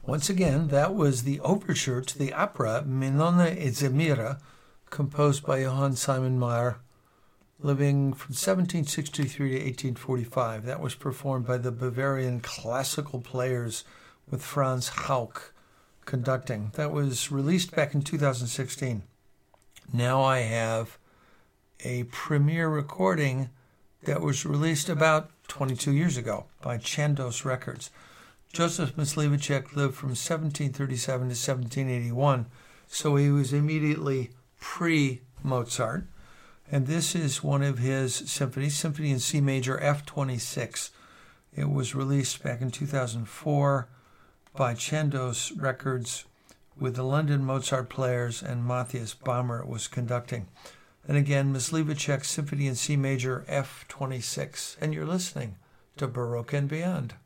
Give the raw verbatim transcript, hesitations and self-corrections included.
Once again, that was the overture to the opera Minona e Zemira, composed by Johann Simon Mayr, living from seventeen sixty-three to eighteen forty-five. That was performed by the Bavarian classical players with Franz Hauck conducting. That was released back in two thousand sixteen. Now I have a premiere recording that was released about twenty-two years ago by Chandos Records. Joseph Myslivacek lived from seventeen thirty-seven to seventeen eighty-one, so he was immediately pre-Mozart. And this is one of his symphonies, Symphony in C Major, F twenty-six. It was released back in two thousand four by Chandos Records with the London Mozart Players, and Matthias Baumer was conducting. And again, Myslivacek, Symphony in C Major, F twenty-six. And you're listening to Baroque and Beyond.